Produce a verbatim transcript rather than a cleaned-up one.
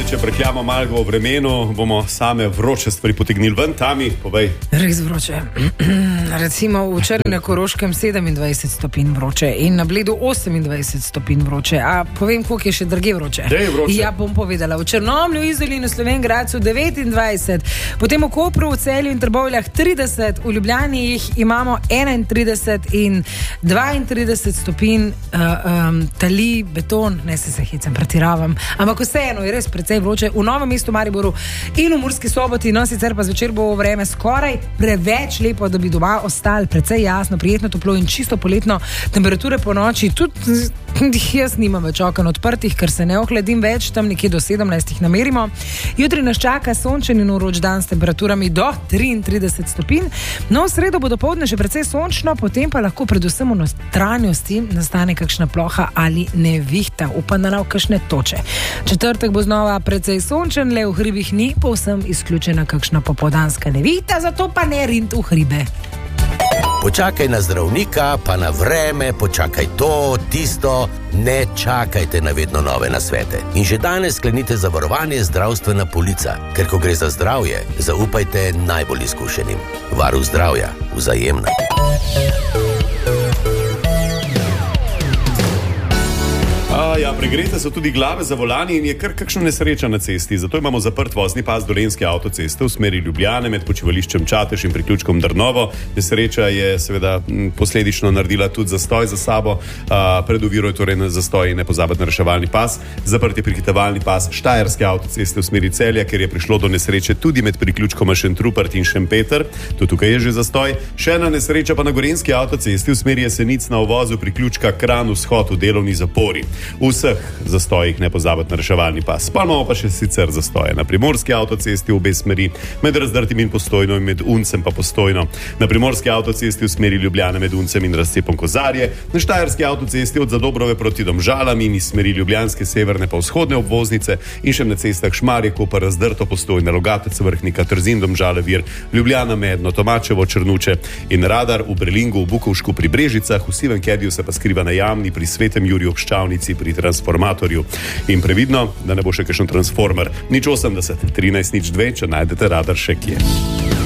če prekljamo malo v vremenu, bomo same vroče stvari potegnili ven. Tami, povej. Res vroče. Recimo v Črni na Koroškem sedemindvajset stopinj vroče in na Bledu osemindvajset stopinj vroče. A povem, koliko je še drugje vroče? Dej vroče. Ja, bom povedala. V Črnomlju, Izoli in v Slovenj Gradcu devetindvajset, potem v Kopru, v Celju in Trbovljah trideset, v Ljubljani jih imamo enaintrideset in dvaintrideset stopinj, uh, um, tali, beton, ne se se hecam, pretiravam, ampak vseeno je res precej vroče. V Novem mestu, Mariboru in v Murski Soboti, no sicer pa zvečer bo vreme skoraj preveč lepo, da bi doma ostali precej jasno, prijetno, toplo in čisto poletno. Temperature po noči, tudi jaz nimam več oken odprtih, ker se ne ohladim več, tam nekje do sedemnajstih namerimo. Jutri nas čaka sončen in vroč dan s temperaturami do triintrideset stopinj. No, v sredo bo dopoldne še precej sončno, potem pa lahko predvsem v notranjosti nastane kakšna ploha ali nevihta, upam, da nav kakšne toče. Četrtek bo znova precej sončen, le v hribih ni povsem izključena kakšna popoldanska nevihta, zato pa ne rint v hribe. Počakaj na zdravnika, pa na vreme, počakaj to, tisto, ne čakajte na vedno nove nasvete. In že danes sklenite zavarovanje zdravstvena polica, ker ko gre za zdravje, zaupajte najbolj izkušenim. Varuh zdravja, Vzajemna. A, ja, pregrete so tudi glave za volani in je kar kakšna nesreča na cesti. Zato imamo zaprt vozni pas Dolenjske avtoceste v smeri Ljubljane med počivališčem Čatež in priključkom Drnovo. Nesreča je seveda posledično naredila tudi zastoj za sabo. A, pred oviro je torej na zastoj in nepozabiti na reševalni pas. Zaprt je prehitevalni pas Štajerske avtoceste v smeri Celja, ker je prišlo do nesreče tudi med priključkoma Šentrupert in Šempeter. Tudi tukaj je že zastoj. Še ena nesreča pa na Gorenjski avtocesti v smeri Jesenic na uvozu priključka Kranj vzhod v delovni zapori. V vseh zastojih ne pozabiti na reševalni pas. Pa imamo pa še sicer zastoje na Primorski avtocesti v obe smeri, med Razdrtim in Postojno in med Uncem pa Postojno. Na Primorski avtocesti v smeri Ljubljane med Uncem in Razcepom Kozarje, na Štajerski avtocesti od Zadobrove proti Domžalam in iz smeri Ljubljanske severne pa vzhodne obvoznice in še na cestah Šmarje, Koper, Razdrto, Postojna, Rogatec, Vrhnika, Trzin, Domžale, Vir, Ljubljana, Medno, Tomačevo, Črnuče in Radar v Brelingu, v Bukovšku pri Brežicah, v Sivem Kediju se pa skriva na Jamni, pri Svetem Juriju ob Ščavnici, pri transformatorju. In previdno, da ne bo še kakšen transformer. nič osemdeset, trinajst nič dve, če najdete Radar še kje.